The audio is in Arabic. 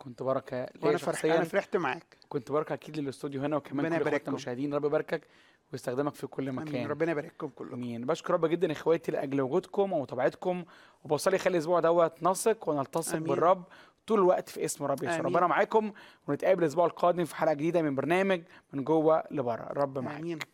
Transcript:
كنت بركه ليا انا شخصيا، فرحت معاك. كنت بركه اكيد للاستوديو هنا، وكمان ربنا كل اخواتنا يبارككم. المشاهدين. رب يباركك ويستخدمك في كل امين، مكان. ربنا يبارككم كلكم. امين. بشكر رب جدا اخواتي لاجل وجودكم ومتابعتكم، وبوصلي خلي الاسبوع دوت نثق ونلتصق امين. بالرب طول الوقت في اسم رب يسوع. ربنا امين. معاكم، ونتقابل الاسبوع القادم في حلقه جديده من برنامج من جوه لبره. الرب معاك. امين.